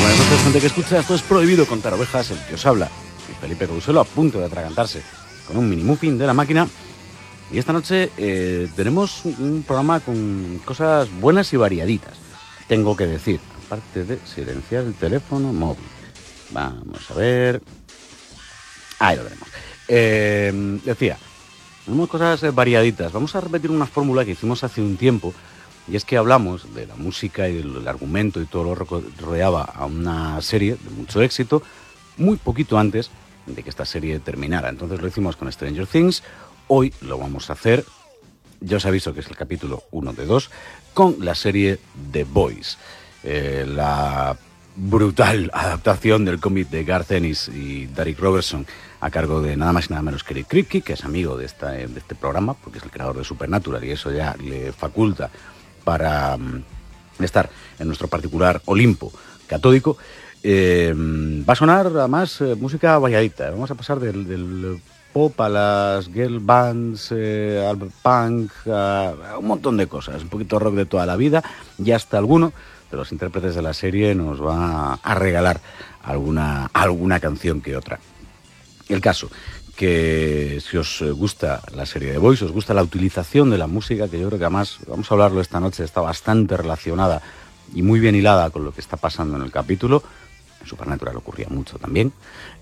buenas noches, gente que escucha. Esto es Prohibido Contar Ovejas, el que os habla. Y Felipe Couselo, a punto de atragantarse con un mini muffin de la máquina. Y esta noche tenemos un programa con cosas buenas y variaditas, tengo que decir, aparte de silenciar el teléfono móvil. Vamos a ver. Ahí lo tenemos. Decía, tenemos cosas variaditas. Vamos a repetir una fórmula que hicimos hace un tiempo. Y es que hablamos de la música y del argumento y todo lo que rodeaba a una serie de mucho éxito muy poquito antes de que esta serie terminara. Entonces lo hicimos con Stranger Things. Hoy lo vamos a hacer, ya os aviso que es el capítulo 1 de 2, con la serie The Boys. La brutal adaptación del cómic de Garth Ennis y Darick Robertson a cargo de nada más y nada menos que Eric Kripke, que es amigo de este programa, porque es el creador de Supernatural y eso ya le faculta para estar en nuestro particular Olimpo catódico. Va a sonar además música variadita. Vamos a pasar del pop a las girl bands, al punk, a un montón de cosas, un poquito rock de toda la vida, y hasta alguno de los intérpretes de la serie nos va a regalar alguna canción que otra. El caso, que si os gusta la serie de Boys, os gusta la utilización de la música, que yo creo que además, vamos a hablarlo esta noche, está bastante relacionada y muy bien hilada con lo que está pasando en el capítulo. En Supernatural ocurría mucho también.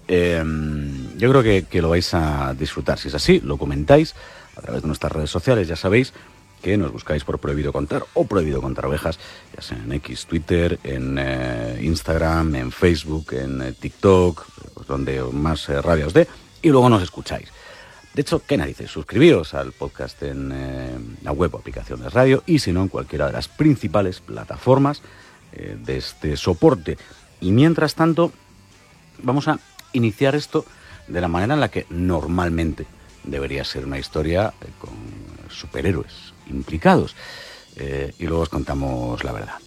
Yo creo que lo vais a disfrutar. Si es así, lo comentáis a través de nuestras redes sociales. Ya sabéis que nos buscáis por Prohibido Contar o Prohibido Contar Ovejas, ya sea en X, Twitter, en Instagram, en Facebook, en TikTok, pues donde más rabia os dé, y luego nos escucháis. De hecho, ¿qué narices? Suscribíos al podcast en la web o aplicación de radio, y si no, en cualquiera de las principales plataformas de este soporte. Y mientras tanto, vamos a iniciar esto de la manera en la que normalmente debería ser una historia con superhéroes implicados. Y luego os contamos la verdad.